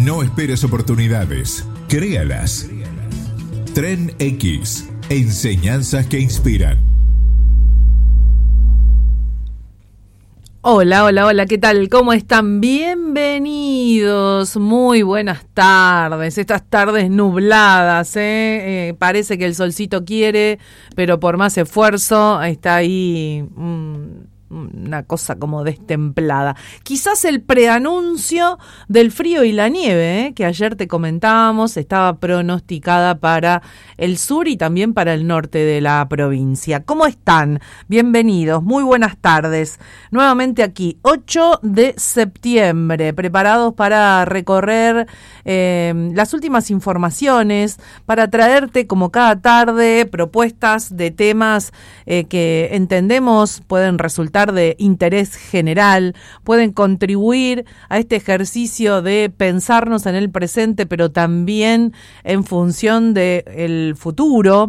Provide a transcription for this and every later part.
No esperes oportunidades, créalas. Tren X, enseñanzas que inspiran. Hola, ¿qué tal? ¿Cómo están? Bienvenidos, muy buenas tardes, estas tardes nubladas, parece que el solcito quiere, pero por más esfuerzo está ahí una cosa como destemplada. Quizás el preanuncio del frío y la nieve, que ayer te comentábamos, estaba pronosticada para el sur y también para el norte de la provincia. ¿Cómo están? Bienvenidos, muy buenas tardes. Nuevamente aquí, 8 de septiembre, preparados para recorrer las últimas informaciones, para traerte como cada tarde propuestas de temas que entendemos pueden resultar de interés general, pueden contribuir a este ejercicio de pensarnos en el presente, pero también en función del futuro.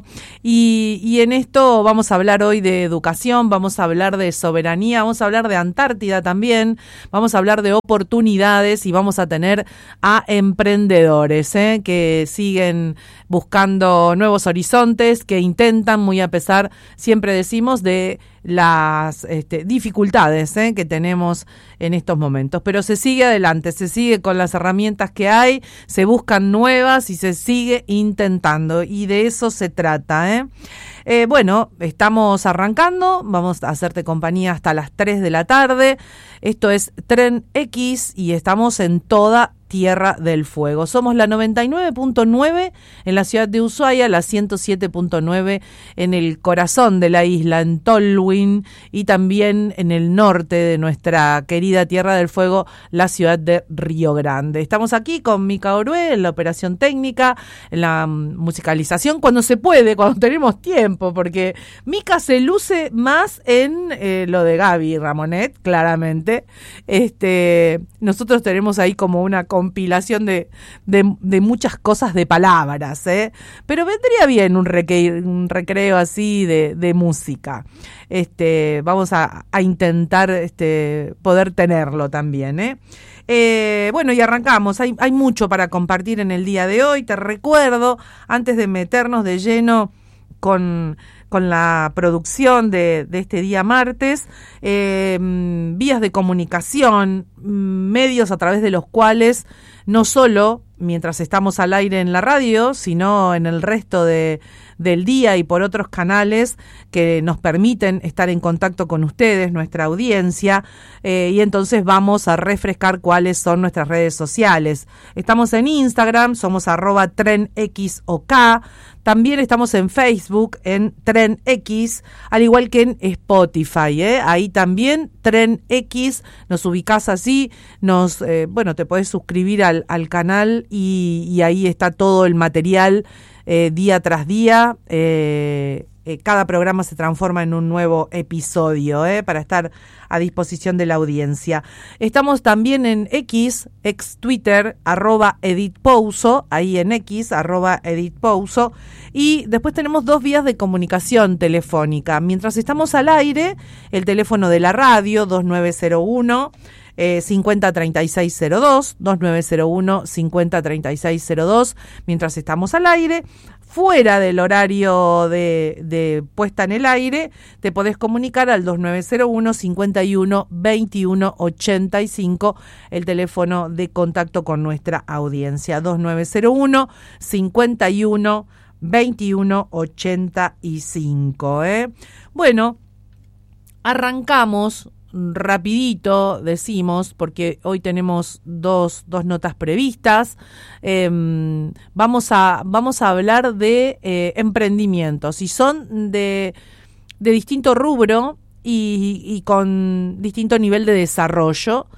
Y en esto vamos a hablar hoy de educación, vamos a hablar de soberanía, vamos a hablar de Antártida también, vamos a hablar de oportunidades y vamos a tener a emprendedores que siguen buscando nuevos horizontes, que intentan, muy a pesar, siempre decimos, de las dificultades que tenemos en estos momentos, pero se sigue adelante, se sigue con las herramientas que hay, se buscan nuevas y se sigue intentando, y de eso se trata. Bueno, estamos arrancando, vamos a hacerte compañía hasta las 3 de la tarde. Esto es Tren X y estamos en toda Tierra del Fuego. Somos la 99.9 en la ciudad de Ushuaia, la 107.9 en el corazón de la isla, en Tolwyn, y también en el norte de nuestra querida Tierra del Fuego, la ciudad de Río Grande. Estamos aquí con Mica Orué en la operación técnica, en la musicalización, cuando se puede, cuando tenemos tiempo, porque Mica se luce más en lo de Gaby Ramonet, claramente. Nosotros tenemos ahí como una compilación de muchas cosas de palabras, pero vendría bien un recreo así de música. Vamos a intentar poder tenerlo también, bueno, y arrancamos. Hay mucho para compartir en el día de hoy. Te recuerdo, antes de meternos de lleno con la producción de este día martes, vías de comunicación, medios a través de los cuales no solo mientras estamos al aire en la radio, sino en el resto del día y por otros canales que nos permiten estar en contacto con ustedes, nuestra audiencia, y entonces vamos a refrescar cuáles son nuestras redes sociales. Estamos en Instagram, somos @TrenXOK, también estamos en Facebook, en Tren X, al igual que en Spotify, ahí también Tren X, nos ubicás así, te podés suscribir al canal y ahí está todo el material día tras día. Cada programa se transforma en un nuevo episodio para estar a disposición de la audiencia. Estamos también en ex Twitter, @EdithPouso, ahí en X, @EdithPouso, y después tenemos 2 vías de comunicación telefónica. Mientras estamos al aire, el teléfono de la radio, 2901 503602, 2901 503602, mientras estamos al aire. Fuera del horario de puesta en el aire, te podés comunicar al 2901 51 21 85, el teléfono de contacto con nuestra audiencia, 2901 51 21 85. Bueno, arrancamos rapidito, decimos, porque hoy tenemos dos notas previstas. Vamos a hablar de emprendimientos, y son de distinto rubro y con distinto nivel de desarrollo,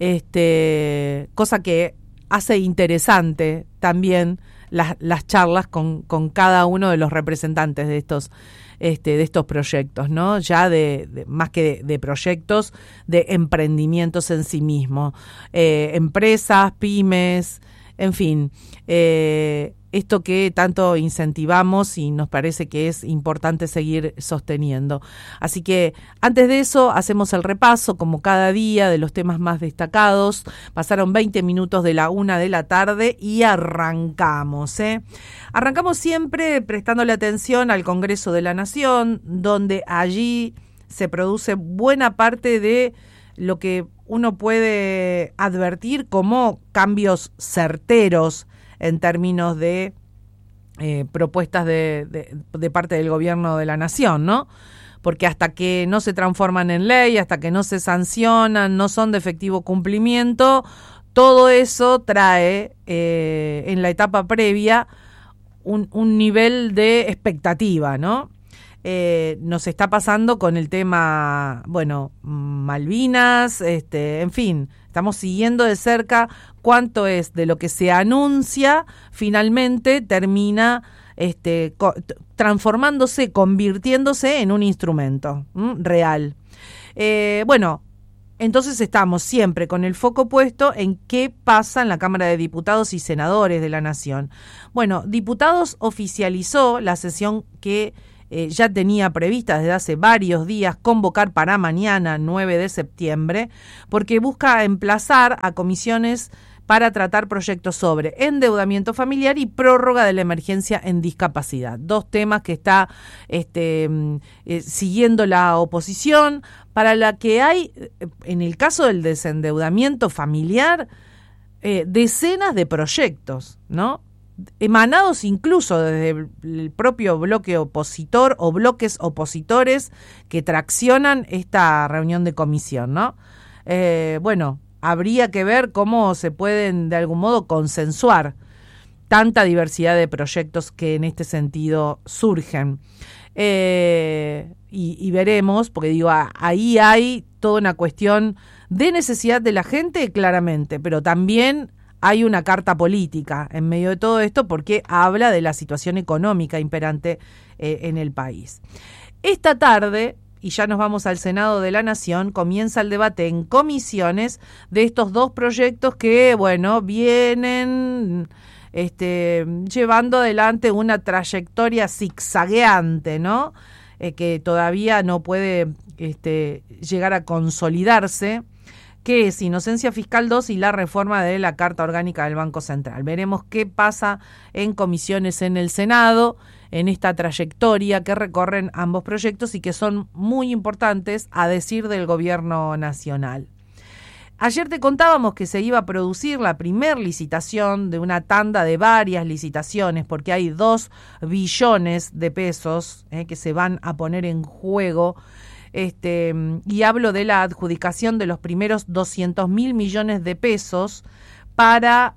cosa que hace interesante también las charlas con cada uno de los representantes de estos proyectos, ¿no? Ya de más que de proyectos, de emprendimientos en sí mismos, empresas, pymes, en fin, esto que tanto incentivamos y nos parece que es importante seguir sosteniendo. Así que antes de eso hacemos el repaso, como cada día, de los temas más destacados. Pasaron 20 minutos de la 1 de la tarde y arrancamos. Arrancamos siempre prestándole atención al Congreso de la Nación, donde allí se produce buena parte de lo que uno puede advertir como cambios certeros en términos de propuestas de parte del gobierno de la nación, ¿no? Porque hasta que no se transforman en ley, hasta que no se sancionan, no son de efectivo cumplimiento, todo eso trae en la etapa previa un nivel de expectativa, ¿no? Nos está pasando con el tema, Malvinas, en fin, estamos siguiendo de cerca cuánto es de lo que se anuncia, finalmente termina transformándose, convirtiéndose en un instrumento real. Entonces estamos siempre con el foco puesto en qué pasa en la Cámara de Diputados y Senadores de la Nación. Bueno, Diputados oficializó la sesión que ya tenía prevista desde hace varios días convocar para mañana, 9 de septiembre, porque busca emplazar a comisiones para tratar proyectos sobre endeudamiento familiar y prórroga de la emergencia en discapacidad. Dos temas que está siguiendo la oposición, para la que hay, en el caso del desendeudamiento familiar, decenas de proyectos, ¿no? Emanados incluso desde el propio bloque opositor o bloques opositores que traccionan esta reunión de comisión, ¿no? Habría que ver cómo se pueden de algún modo consensuar tanta diversidad de proyectos que en este sentido surgen. Y veremos, porque digo, ahí hay toda una cuestión de necesidad de la gente, claramente, pero también hay una carta política en medio de todo esto porque habla de la situación económica imperante en el país. Esta tarde, y ya nos vamos al Senado de la Nación, comienza el debate en comisiones de estos dos proyectos que, vienen llevando adelante una trayectoria zigzagueante, ¿no? Que todavía no puede llegar a consolidarse, que es Inocencia Fiscal 2 y la reforma de la Carta Orgánica del Banco Central. Veremos qué pasa en comisiones en el Senado, en esta trayectoria que recorren ambos proyectos y que son muy importantes a decir del gobierno nacional. Ayer te contábamos que se iba a producir la primer licitación de una tanda de varias licitaciones, porque hay 2 billones de pesos que se van a poner en juego. Y hablo de la adjudicación de los primeros 200.000 millones de pesos para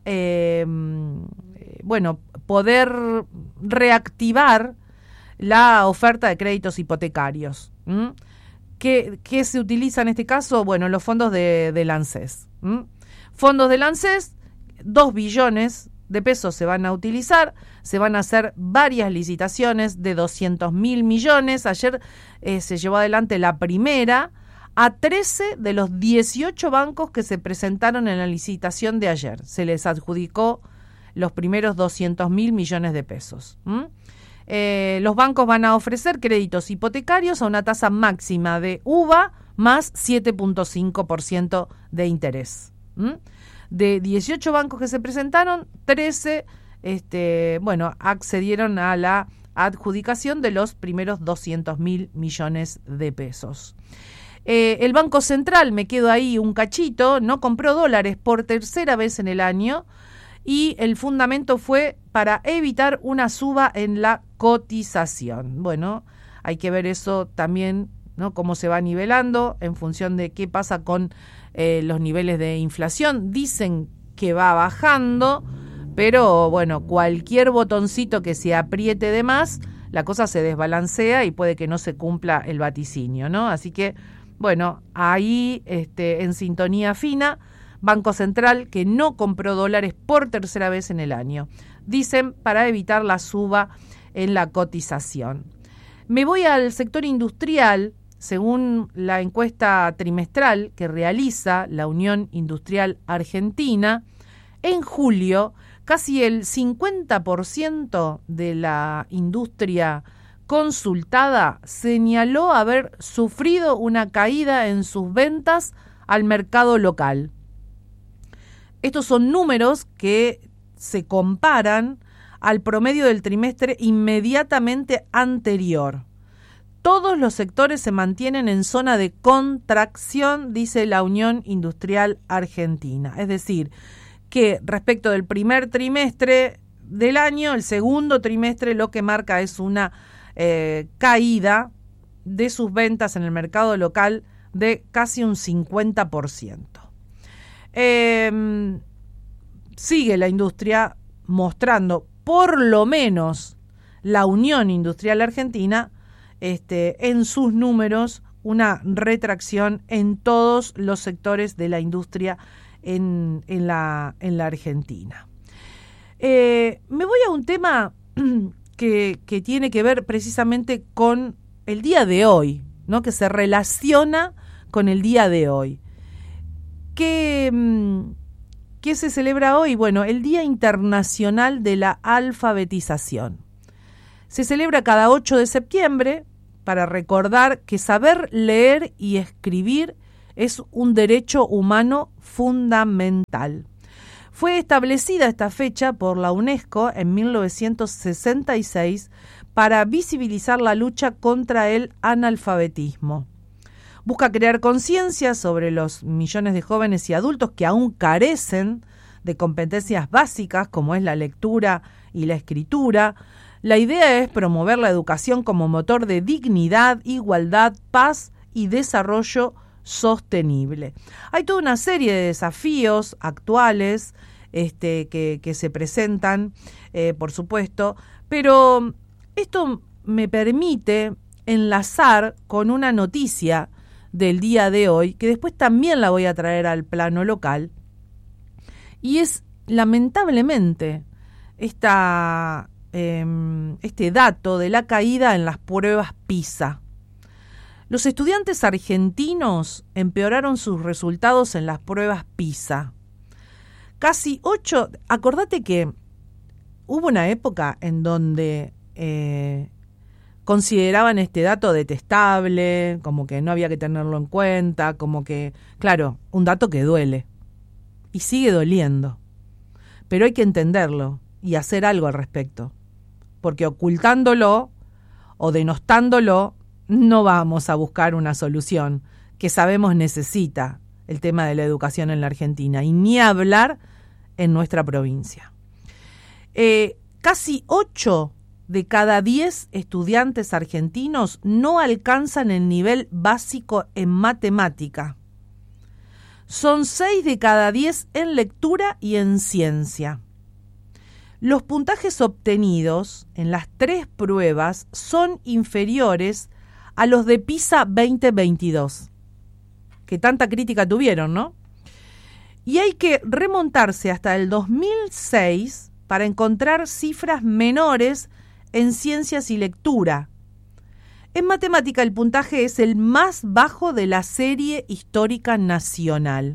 poder reactivar la oferta de créditos hipotecarios. ¿Qué se utiliza en este caso? Los fondos del ANSES. Fondos del ANSES, 2 billones de pesos se van a utilizar, se van a hacer varias licitaciones de 200.000 millones. Ayer se llevó adelante la primera a 13 de los 18 bancos que se presentaron en la licitación de ayer. Se les adjudicó los primeros 200.000 millones de pesos. Los bancos van a ofrecer créditos hipotecarios a una tasa máxima de UVA más 7.5% de interés. De 18 bancos que se presentaron, 13 accedieron a la adjudicación de los primeros 200.000 millones de pesos. El Banco Central, me quedo ahí un cachito, no compró dólares por tercera vez en el año y el fundamento fue para evitar una suba en la cotización. Hay que ver eso también, ¿no? Cómo se va nivelando en función de qué pasa con los niveles de inflación. Dicen que va bajando, pero cualquier botoncito que se apriete de más, la cosa se desbalancea y puede que no se cumpla el vaticinio, ¿no? Así que, ahí en sintonía fina, Banco Central que no compró dólares por tercera vez en el año. Dicen para evitar la suba en la cotización. Me voy al sector industrial. Según la encuesta trimestral que realiza la Unión Industrial Argentina, en julio casi el 50% de la industria consultada señaló haber sufrido una caída en sus ventas al mercado local. Estos son números que se comparan al promedio del trimestre inmediatamente anterior. Todos los sectores se mantienen en zona de contracción, dice la Unión Industrial Argentina. Es decir, que respecto del primer trimestre del año, el segundo trimestre lo que marca es una caída de sus ventas en el mercado local de casi un 50%. Sigue la industria mostrando, por lo menos la Unión Industrial Argentina, en sus números, una retracción en todos los sectores de la industria en la Argentina. Me voy a un tema que tiene que ver precisamente con el día de hoy, ¿no? Que se relaciona con el día de hoy. ¿Qué se celebra hoy? Bueno, el Día Internacional de la Alfabetización. Se celebra cada 8 de septiembre para recordar que saber leer y escribir es un derecho humano fundamental. Fue establecida esta fecha por la UNESCO en 1966 para visibilizar la lucha contra el analfabetismo. Busca crear conciencia sobre los millones de jóvenes y adultos que aún carecen de competencias básicas como es la lectura y la escritura. La idea es promover la educación como motor de dignidad, igualdad, paz y desarrollo sostenible. Hay toda una serie de desafíos actuales que se presentan, por supuesto, pero esto me permite enlazar con una noticia del día de hoy, que después también la voy a traer al plano local, y es lamentablemente este dato de la caída en las pruebas PISA. Los estudiantes argentinos empeoraron sus resultados en las pruebas PISA. Acordate que hubo una época en donde consideraban este dato detestable, como que no había que tenerlo en cuenta, como que, claro, un dato que duele y sigue doliendo, pero hay que entenderlo y hacer algo al respecto, porque ocultándolo o denostándolo no vamos a buscar una solución que sabemos necesita el tema de la educación en la Argentina, y ni hablar en nuestra provincia. Casi 8 de cada 10 estudiantes argentinos no alcanzan el nivel básico en matemática. Son 6 de cada 10 en lectura y en ciencia. Los puntajes obtenidos en las 3 pruebas son inferiores a los de PISA 2022, que tanta crítica tuvieron, ¿no? Y hay que remontarse hasta el 2006 para encontrar cifras menores en ciencias y lectura. En matemática el puntaje es el más bajo de la serie histórica nacional.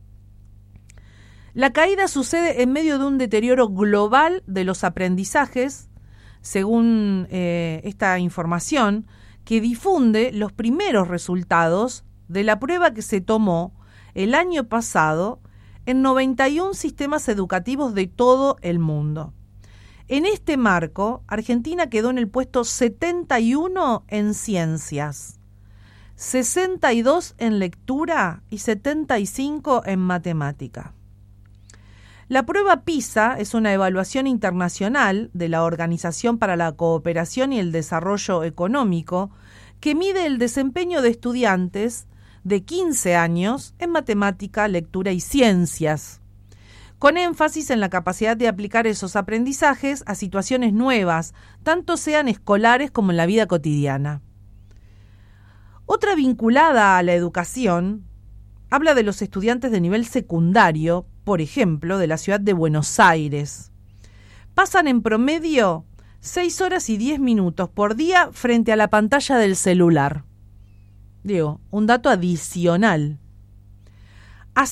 La caída sucede en medio de un deterioro global de los aprendizajes, según esta información, que difunde los primeros resultados de la prueba que se tomó el año pasado en 91 sistemas educativos de todo el mundo. En este marco, Argentina quedó en el puesto 71 en ciencias, 62 en lectura y 75 en matemática. La prueba PISA es una evaluación internacional de la Organización para la Cooperación y el Desarrollo Económico que mide el desempeño de estudiantes de 15 años en matemática, lectura y ciencias, con énfasis en la capacidad de aplicar esos aprendizajes a situaciones nuevas, tanto sean escolares como en la vida cotidiana. Otra vinculada a la educación habla de los estudiantes de nivel secundario, por ejemplo, de la ciudad de Buenos Aires. Pasan en promedio 6 horas y 10 minutos por día frente a la pantalla del celular. Digo, un dato adicional. Así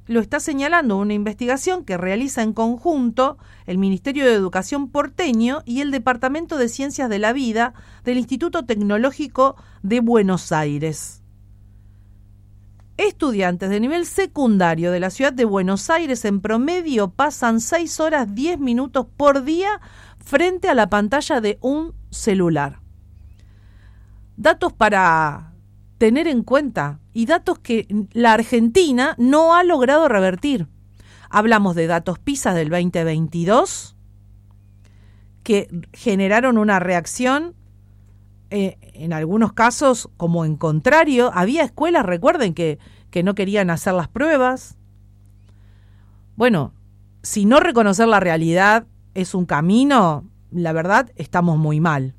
lo está señalando una investigación que realiza en conjunto el Ministerio de Educación porteño y el Departamento de Ciencias de la Vida del Instituto Tecnológico de Buenos Aires. Estudiantes de nivel secundario de la ciudad de Buenos Aires en promedio pasan 6 horas 10 minutos por día frente a la pantalla de un celular. Datos para tener en cuenta y datos que la Argentina no ha logrado revertir. Hablamos de datos PISA del 2022 que generaron una reacción en algunos casos como en contrario. Había escuelas, recuerden, que no querían hacer las pruebas. Bueno, si no reconocer la realidad es un camino, la verdad estamos muy mal.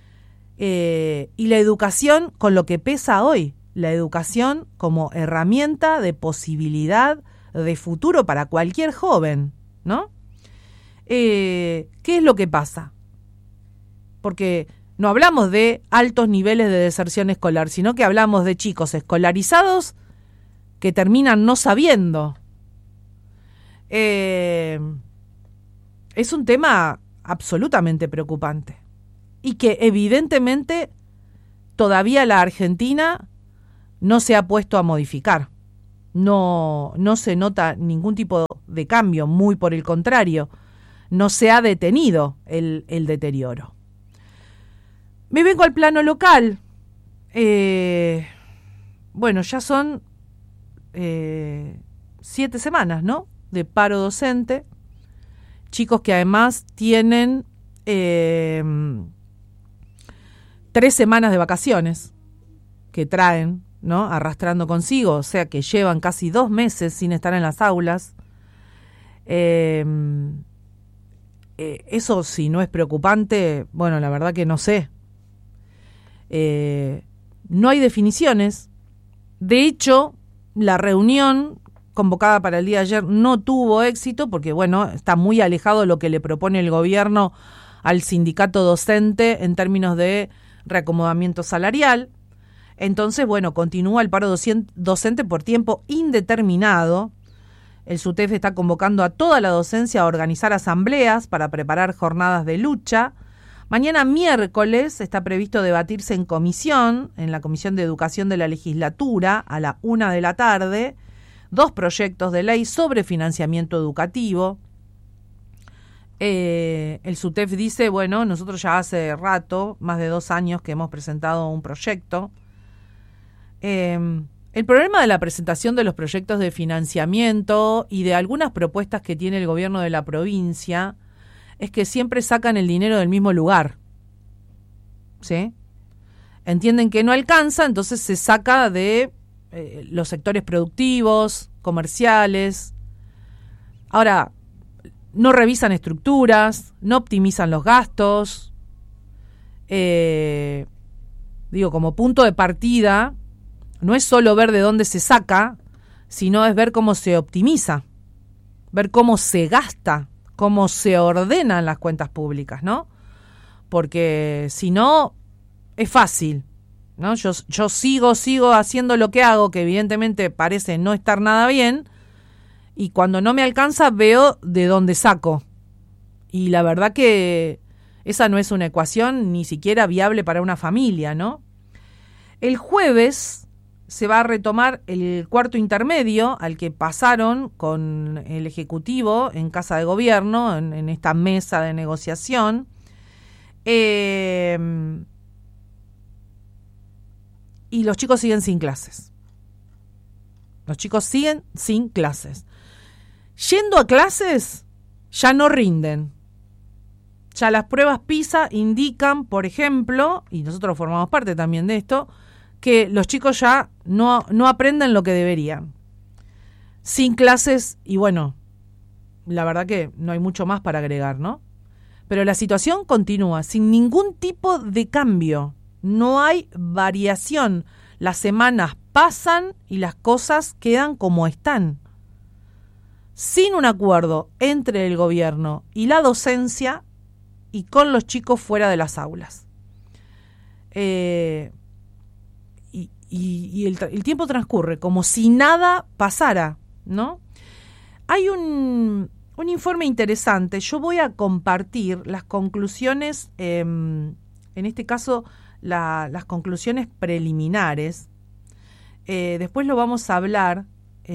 Y la educación con lo que pesa hoy, la educación como herramienta de posibilidad de futuro para cualquier joven, ¿no? ¿Qué es lo que pasa? Porque no hablamos de altos niveles de deserción escolar, sino que hablamos de chicos escolarizados que terminan no sabiendo. Es un tema absolutamente preocupante y que evidentemente todavía la Argentina no se ha puesto a modificar. No se nota ningún tipo de cambio, muy por el contrario, no se ha detenido el deterioro. Me vengo al plano local. Bueno, ya son 7 semanas, ¿no?, de paro docente. Chicos que además tienen 3 semanas de vacaciones que traen, ¿no?, arrastrando consigo, o sea que llevan casi 2 meses sin estar en las aulas. Eso, si no es preocupante, bueno, la verdad que no sé. No hay definiciones. De hecho, la reunión convocada para el día de ayer no tuvo éxito porque, bueno, está muy alejado de lo que le propone el gobierno al sindicato docente en términos de reacomodamiento salarial. Entonces, bueno, continúa el paro docente por tiempo indeterminado. El SUTEF está convocando a toda la docencia a organizar asambleas para preparar jornadas de lucha. Mañana miércoles está previsto debatirse en la Comisión de Educación de la Legislatura, a la 1:00 p.m, 2 proyectos de ley sobre financiamiento educativo. El SUTEF dice, bueno, nosotros ya hace rato, más de 2 años que hemos presentado un proyecto. El problema de la presentación de los proyectos de financiamiento y de algunas propuestas que tiene el gobierno de la provincia es que siempre sacan el dinero del mismo lugar, ¿sí? Entienden que no alcanza, entonces se saca de los sectores productivos, comerciales. Ahora, no revisan estructuras, no optimizan los gastos. Como punto de partida, no es solo ver de dónde se saca, sino es ver cómo se optimiza, ver cómo se gasta, cómo se ordenan las cuentas públicas, ¿no? Porque si no, es fácil, ¿no? Yo sigo haciendo lo que hago, que evidentemente parece no estar nada bien, y cuando no me alcanza veo de dónde saco. Y la verdad que esa no es una ecuación ni siquiera viable para una familia, ¿no? El jueves se va a retomar el cuarto intermedio al que pasaron con el Ejecutivo en Casa de Gobierno, en esta mesa de negociación. Y los chicos siguen sin clases. Los chicos siguen sin clases. Yendo a clases, ya no rinden. Ya las pruebas PISA indican, por ejemplo, y nosotros formamos parte también de esto, que los chicos ya no aprenden lo que deberían. Sin clases, y bueno, la verdad que no hay mucho más para agregar, ¿no? Pero la situación continúa, sin ningún tipo de cambio. No hay variación. Las semanas pasan y las cosas quedan como están. Sin un acuerdo entre el gobierno y la docencia y con los chicos fuera de las aulas. Y el tiempo transcurre como si nada pasara, ¿no? Hay un informe interesante. Yo voy a compartir las conclusiones, en este caso las conclusiones preliminares. Después lo vamos a hablar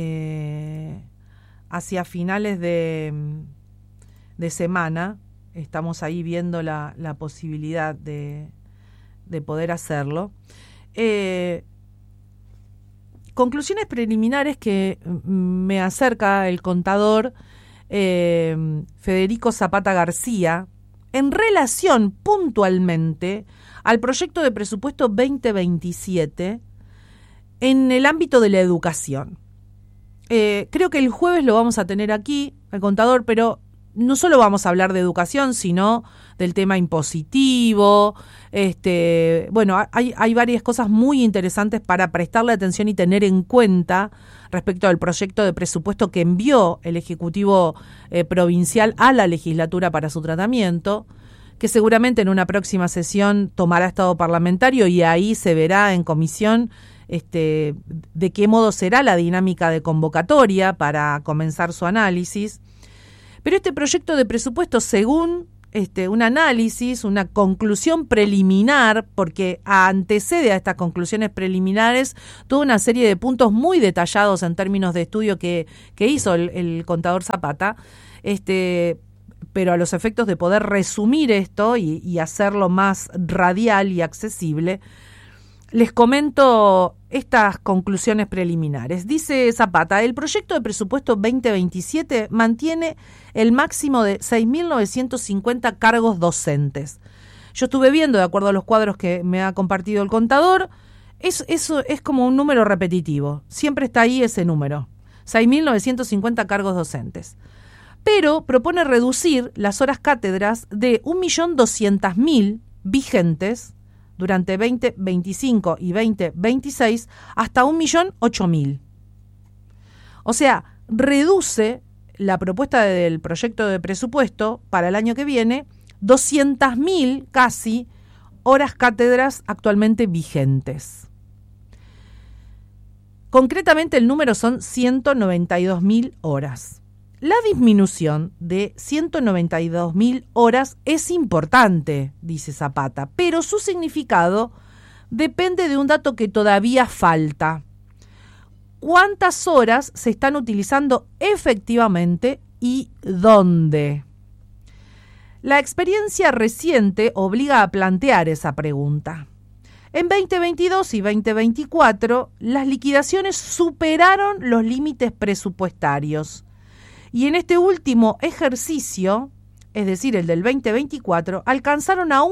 hacia finales de semana. Estamos ahí viendo la posibilidad de poder hacerlo. Conclusiones preliminares que me acerca el contador Federico Zapata García en relación puntualmente al proyecto de presupuesto 2027 en el ámbito de la educación. Creo que el jueves lo vamos a tener aquí, el contador, pero no solo vamos a hablar de educación, sino del tema impositivo. Hay varias cosas muy interesantes para prestarle atención y tener en cuenta respecto al proyecto de presupuesto que envió el Ejecutivo Provincial a la legislatura para su tratamiento, que seguramente en una próxima sesión tomará estado parlamentario y ahí se verá en comisión de qué modo será la dinámica de convocatoria para comenzar su análisis. Pero este proyecto de presupuesto, según un análisis, una conclusión preliminar, porque antecede a estas conclusiones preliminares toda una serie de puntos muy detallados en términos de estudio que hizo el contador Zapata, pero a los efectos de poder resumir esto y hacerlo más radial y accesible, les comento estas conclusiones preliminares. Dice Zapata, el proyecto de presupuesto 2027 mantiene el máximo de 6.950 cargos docentes. Yo estuve viendo, de acuerdo a los cuadros que me ha compartido el contador, eso es como un número repetitivo. Siempre está ahí ese número, 6.950 cargos docentes. Pero propone reducir las horas cátedras de 1.200.000 vigentes durante 2025 y 2026 hasta 1.008.000. O sea, reduce la propuesta del proyecto de presupuesto para el año que viene 200.000 casi horas cátedras actualmente vigentes. Concretamente el número son 192.000 horas. La disminución de 192.000 horas es importante, dice Zapata, pero su significado depende de un dato que todavía falta. ¿Cuántas horas se están utilizando efectivamente y dónde? La experiencia reciente obliga a plantear esa pregunta. En 2022 y 2024, las liquidaciones superaron los límites presupuestarios. Y en este último ejercicio, es decir, el del 2024, alcanzaron a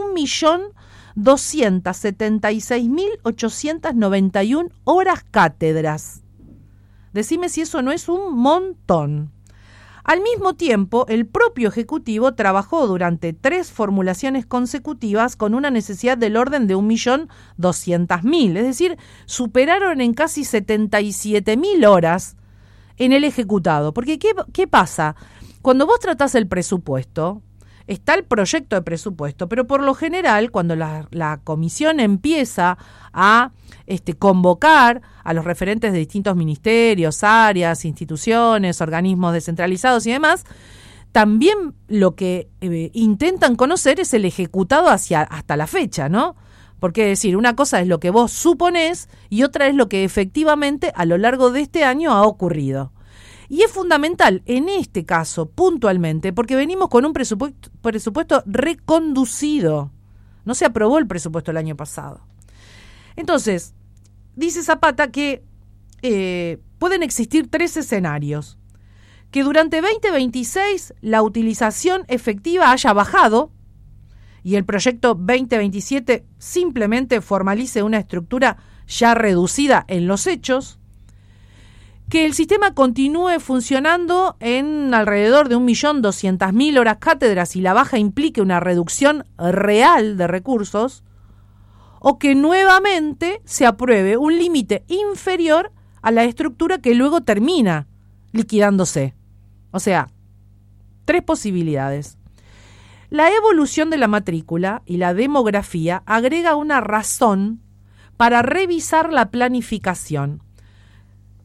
1.276.891 horas cátedras. Decime si eso no es un montón. Al mismo tiempo, el propio Ejecutivo trabajó durante 3 formulaciones consecutivas con una necesidad del orden de 1.200.000, es decir, superaron en casi 77.000 horas en el ejecutado. Porque ¿qué pasa? Cuando vos tratás el presupuesto, está el proyecto de presupuesto, pero por lo general, cuando la comisión empieza a convocar a los referentes de distintos ministerios, áreas, instituciones, organismos descentralizados y demás, también lo que intentan conocer es el ejecutado hasta la fecha, ¿no? Porque es decir, una cosa es lo que vos suponés y otra es lo que efectivamente a lo largo de este año ha ocurrido. Y es fundamental en este caso, puntualmente, porque venimos con un presupuesto reconducido. No se aprobó el presupuesto el año pasado. Entonces, dice Zapata que pueden existir 3 escenarios. Que durante 2026 la utilización efectiva haya bajado y el proyecto 2027 simplemente formalice una estructura ya reducida en los hechos, que el sistema continúe funcionando en alrededor de 1.200.000 horas cátedras y la baja implique una reducción real de recursos, o que nuevamente se apruebe un límite inferior a la estructura que luego termina liquidándose. O sea, 3 posibilidades. La evolución de la matrícula y la demografía agrega una razón para revisar la planificación,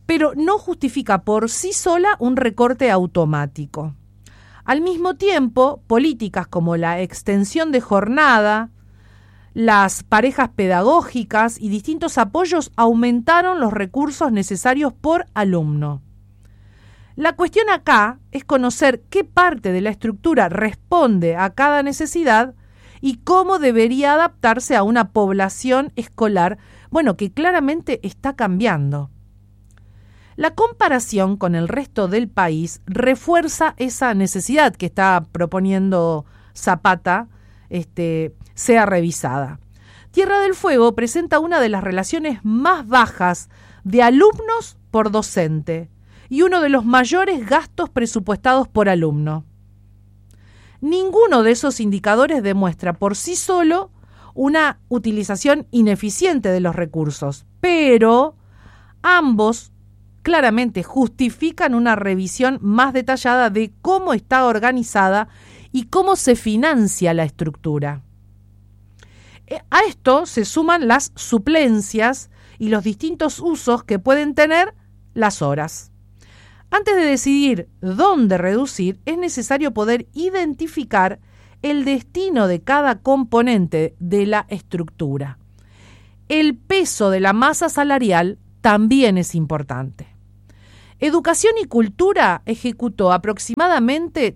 pero no justifica por sí sola un recorte automático. Al mismo tiempo, políticas como la extensión de jornada, las parejas pedagógicas y distintos apoyos aumentaron los recursos necesarios por alumno. La cuestión acá es conocer qué parte de la estructura responde a cada necesidad y cómo debería adaptarse a una población escolar, que claramente está cambiando. La comparación con el resto del país refuerza esa necesidad que está proponiendo Zapata, sea revisada. Tierra del Fuego presenta una de las relaciones más bajas de alumnos por docente y uno de los mayores gastos presupuestados por alumno. Ninguno de esos indicadores demuestra por sí solo una utilización ineficiente de los recursos, pero ambos claramente justifican una revisión más detallada de cómo está organizada y cómo se financia la estructura. A esto se suman las suplencias y los distintos usos que pueden tener las horas. Antes de decidir dónde reducir, es necesario poder identificar el destino de cada componente de la estructura. El peso de la masa salarial también es importante. Educación y Cultura ejecutó aproximadamente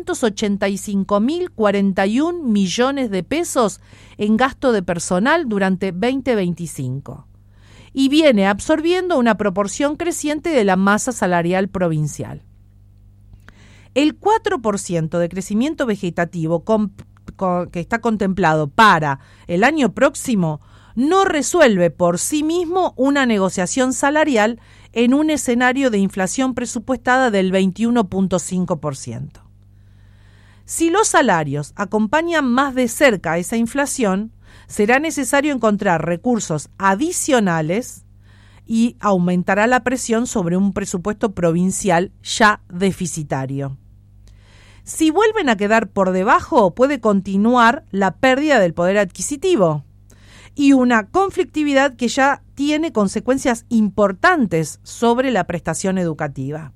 385.041 millones de pesos en gasto de personal durante 2025 y viene absorbiendo una proporción creciente de la masa salarial provincial. El 4% de crecimiento vegetativo que está contemplado para el año próximo no resuelve por sí mismo una negociación salarial en un escenario de inflación presupuestada del 21.5%. Si los salarios acompañan más de cerca esa inflación, será necesario encontrar recursos adicionales y aumentará la presión sobre un presupuesto provincial ya deficitario. Si vuelven a quedar por debajo, puede continuar la pérdida del poder adquisitivo y una conflictividad que ya tiene consecuencias importantes sobre la prestación educativa.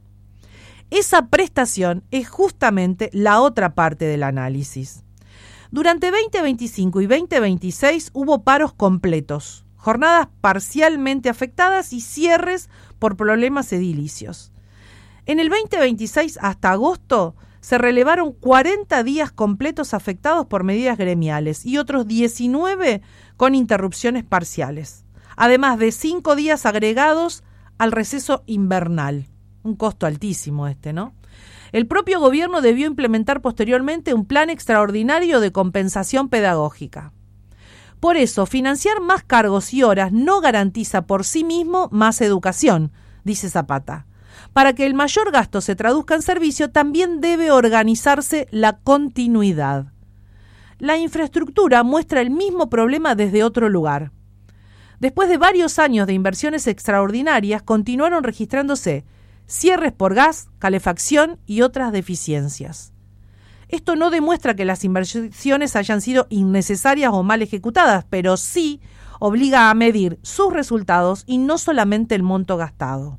Esa prestación es justamente la otra parte del análisis. Durante 2025 y 2026 hubo paros completos, jornadas parcialmente afectadas y cierres por problemas edilicios. En el 2026 hasta agosto se relevaron 40 días completos afectados por medidas gremiales y otros 19 con interrupciones parciales, además de 5 días agregados al receso invernal. Un costo altísimo ¿no? El propio gobierno debió implementar posteriormente un plan extraordinario de compensación pedagógica. Por eso, financiar más cargos y horas no garantiza por sí mismo más educación, dice Zapata. Para que el mayor gasto se traduzca en servicio, también debe organizarse la continuidad. La infraestructura muestra el mismo problema desde otro lugar. Después de varios años de inversiones extraordinarias, continuaron registrándose cierres por gas, calefacción y otras deficiencias. Esto no demuestra que las inversiones hayan sido innecesarias o mal ejecutadas, pero sí obliga a medir sus resultados y no solamente el monto gastado.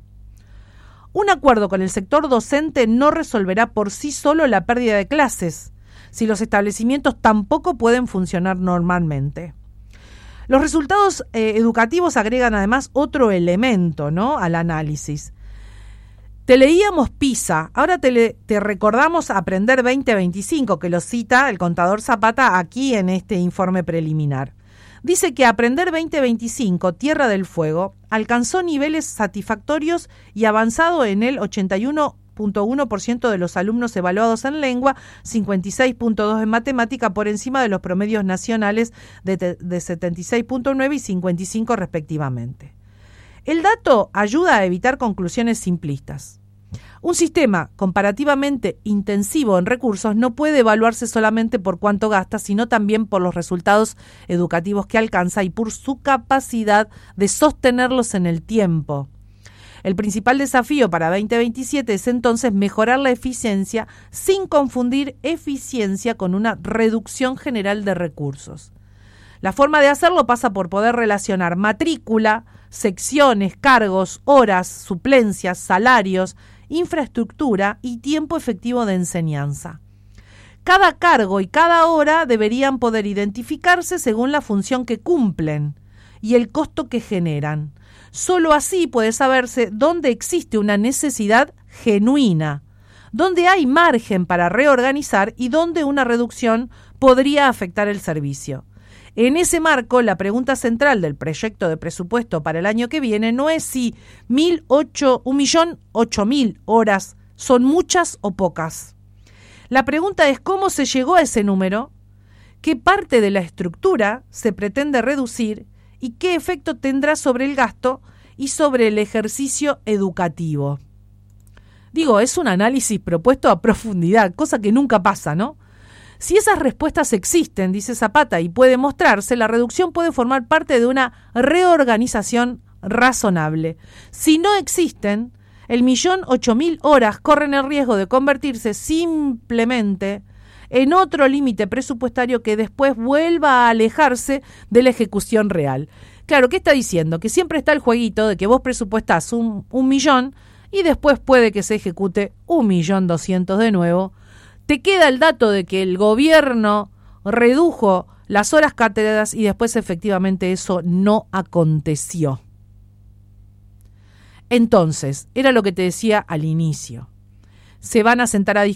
Un acuerdo con el sector docente no resolverá por sí solo la pérdida de clases, si los establecimientos tampoco pueden funcionar normalmente. Los resultados educativos agregan además otro elemento, al análisis. Te leíamos PISA, ahora te recordamos Aprender 2025, que lo cita el contador Zapata aquí en este informe preliminar. Dice que Aprender 2025, Tierra del Fuego, alcanzó niveles satisfactorios y avanzado en el 81.1% de los alumnos evaluados en lengua, 56.2% en matemática, por encima de los promedios nacionales de 76.9% y 55% respectivamente. El dato ayuda a evitar conclusiones simplistas. Un sistema comparativamente intensivo en recursos no puede evaluarse solamente por cuánto gasta, sino también por los resultados educativos que alcanza y por su capacidad de sostenerlos en el tiempo. El principal desafío para 2027 es entonces mejorar la eficiencia sin confundir eficiencia con una reducción general de recursos. La forma de hacerlo pasa por poder relacionar matrícula, secciones, cargos, horas, suplencias, salarios, infraestructura y tiempo efectivo de enseñanza. Cada cargo y cada hora deberían poder identificarse según la función que cumplen y el costo que generan. Solo así puede saberse dónde existe una necesidad genuina, dónde hay margen para reorganizar y dónde una reducción podría afectar el servicio. En ese marco, la pregunta central del proyecto de presupuesto para el año que viene no es si 1.008.000 horas son muchas o pocas. La pregunta es cómo se llegó a ese número, qué parte de la estructura se pretende reducir y qué efecto tendrá sobre el gasto y sobre el ejercicio educativo. Digo, es un análisis propuesto a profundidad, cosa que nunca pasa, ¿no? Si esas respuestas existen, dice Zapata, y puede mostrarse, la reducción puede formar parte de una reorganización razonable. Si no existen, el 1.008.000 horas corren el riesgo de convertirse simplemente en otro límite presupuestario que después vuelva a alejarse de la ejecución real. Claro, ¿qué está diciendo? Que siempre está el jueguito de que vos presupuestás un millón y después puede que se ejecute 1.200.000 de nuevo. Te queda el dato de que el gobierno redujo las horas cátedras y después efectivamente eso no aconteció. Entonces, era lo que te decía al inicio. Se van a sentar a discutir